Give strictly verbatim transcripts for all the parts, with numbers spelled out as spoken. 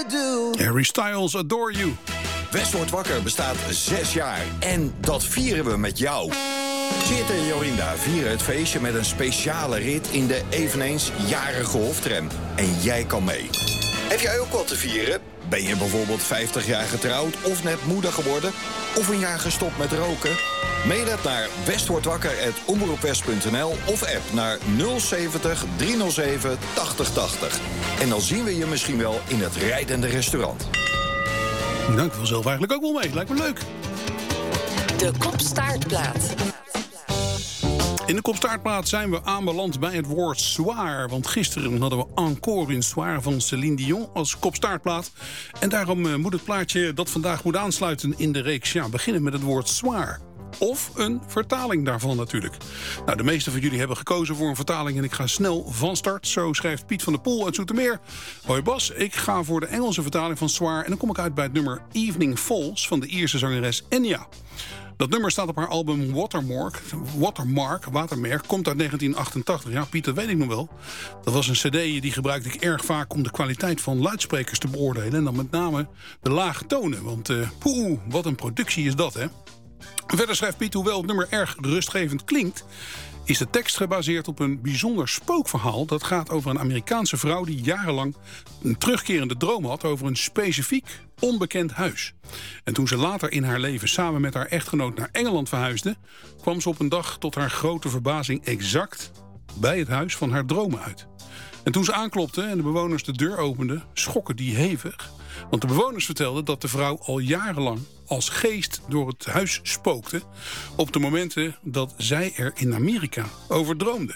do. Harry Styles, Adore You. West wordt wakker bestaat zes jaar en dat vieren we met jou. Chit en Jorinda vieren het feestje met een speciale rit in de eveneens jarige hoftram. En jij kan mee. Heb jij ook wat te vieren? Ben je bijvoorbeeld vijftig jaar getrouwd of net moeder geworden? Of een jaar gestopt met roken? Mail het naar westwordwakker apenstaartje omroepwest punt n l of app naar nul zeventig driehonderdzeven tachtig tachtig. En dan zien we je misschien wel in het rijdende restaurant. Nou, ik wil zelf eigenlijk ook wel mee. Lijkt me leuk. De Kopstaartplaat. In de Kopstaartplaat zijn we aanbeland bij het woord zwaar. Want gisteren hadden we Encore une soir van Céline Dion als Kopstaartplaat. En daarom uh, moet het plaatje dat vandaag moet aansluiten in de reeks ja, beginnen met het woord zwaar. Of een vertaling daarvan natuurlijk. Nou, de meeste van jullie hebben gekozen voor een vertaling en ik ga snel van start. Zo schrijft Piet van der Poel uit Zoetermeer. Hoi Bas, ik ga voor de Engelse vertaling van zwaar. En dan kom ik uit bij het nummer Evening Falls van de Ierse zangeres Enya. Dat nummer staat op haar album Watermark. Watermark, Watermerk, komt uit negentien achtentachtig. Ja, Piet, dat weet ik nog wel. Dat was een cd die gebruikte ik erg vaak om de kwaliteit van luidsprekers te beoordelen. En dan met name de lage tonen. Want uh, poeh, wat een productie is dat, hè? Verder schrijft Piet, hoewel het nummer erg rustgevend klinkt, is de tekst gebaseerd op een bijzonder spookverhaal. Dat gaat over een Amerikaanse vrouw die jarenlang een terugkerende droom had over een specifiek onbekend huis. En toen ze later in haar leven samen met haar echtgenoot naar Engeland verhuisde, kwam ze op een dag tot haar grote verbazing exact bij het huis van haar dromen uit. En toen ze aanklopte en de bewoners de deur openden, schokken die hevig. Want de bewoners vertelden dat de vrouw al jarenlang als geest door het huis spookte op de momenten dat zij er in Amerika over droomde.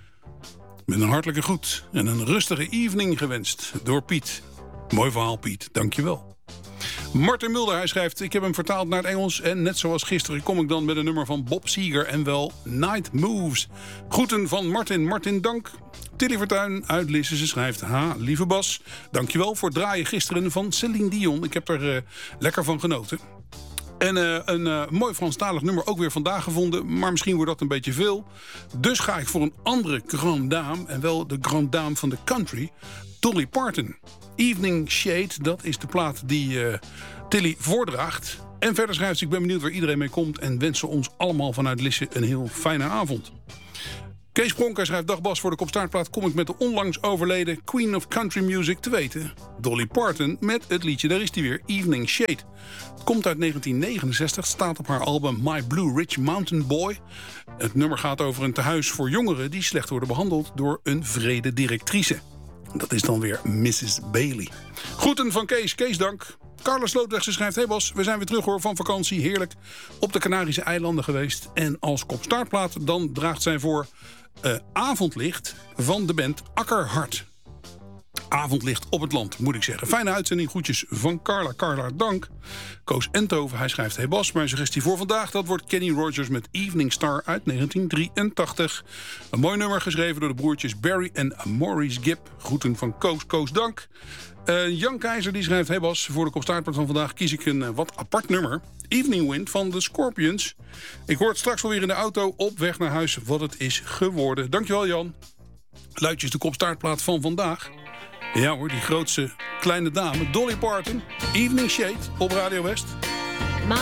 Met een hartelijke groet en een rustige evening gewenst door Piet. Mooi verhaal, Piet. Dankjewel. Martin Mulder, hij schrijft, ik heb hem vertaald naar het Engels en net zoals gisteren kom ik dan met een nummer van Bob Seger en wel Night Moves. Groeten van Martin. Martin, dank. Tilly Vertuin uit Lisse, ze schrijft, ha, lieve Bas, dankjewel voor het draaien gisteren van Céline Dion. Ik heb er uh, lekker van genoten. En uh, een uh, mooi Franstalig nummer ook weer vandaag gevonden, maar misschien wordt dat een beetje veel. Dus ga ik voor een andere grande dame, en wel de grande dame van de country, Dolly Parton. Evening Shade, dat is de plaat die uh, Tilly voordraagt. En verder schrijft ze, ik ben benieuwd waar iedereen mee komt en wensen ons allemaal vanuit Lisse een heel fijne avond. Kees Pronker schrijft, dag Bas, voor de Kopstaartplaat kom ik met de onlangs overleden Queen of Country Music te weten. Dolly Parton met het liedje, daar is die weer, Evening Shade. Het komt uit negentien negenenzestig, staat op haar album My Blue Ridge Mountain Boy. Het nummer gaat over een tehuis voor jongeren die slecht worden behandeld door een wrede directrice. Dat is dan weer missus Bailey. Groeten van Kees, Kees dank. Carla Slootwegse schrijft, hey Bas, we zijn weer terug hoor van vakantie, heerlijk. Op de Canarische eilanden geweest. En als Kopstaartplaat dan draagt zij voor uh, Avondlicht van de band Akkerhart. Avondlicht op het land, moet ik zeggen. Fijne uitzending, groetjes van Carla. Carla, dank. Koos Enthoven, hij schrijft, hey Bas, mijn suggestie voor vandaag, dat wordt Kenny Rogers met Evening Star uit negentien drieëntachtig. Een mooi nummer geschreven door de broertjes Barry en Maurice Gibb. Groeten van Koos, Koos, dank. Uh, Jan Keizer die schrijft, hey Bas, voor de Kopstaartplaat van vandaag kies ik een uh, wat apart nummer. Evening Wind van de Scorpions. Ik hoor het straks wel weer in de auto op weg naar huis wat het is geworden. Dankjewel Jan. Luidjes de Kopstaartplaat van vandaag. Ja hoor, die grootste kleine dame, Dolly Parton. Evening Shade op Radio West.